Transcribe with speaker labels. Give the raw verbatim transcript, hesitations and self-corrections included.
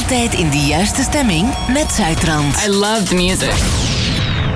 Speaker 1: Altijd in de juiste stemming met Zuidrand.
Speaker 2: I love the music.